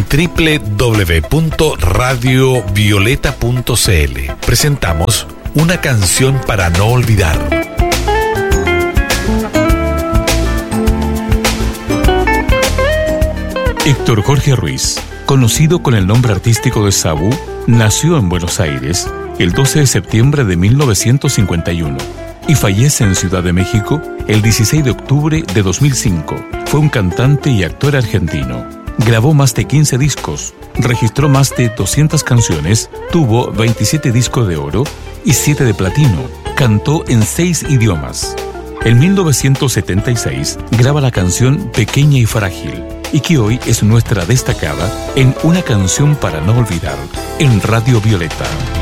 www.radiovioleta.cl presentamos Una canción para no olvidar. Héctor Jorge Ruiz, conocido con el nombre artístico de Sabu, nació en Buenos Aires el 12 de septiembre de 1951 y fallece en Ciudad de México el 16 de octubre de 2005. Fue un cantante y actor argentino. Grabó más de 15 discos, registró más de 200 canciones, tuvo 27 discos de oro y 7 de platino. Cantó en 6 idiomas. En 1976 graba la canción Pequeña y Frágil, y que hoy es nuestra destacada en Una canción para no olvidar, en Radio Violeta.